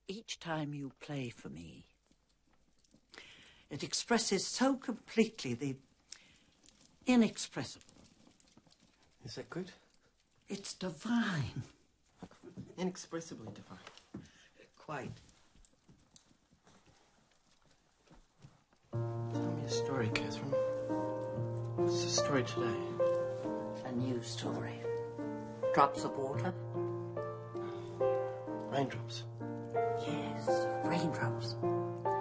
each time you play for me. It expresses so completely the inexpressible. Is that good? It's divine. Inexpressibly divine. Quite. Tell me a story, Catherine. What's the story today? A new story. Drops of water? Raindrops. Yes, raindrops.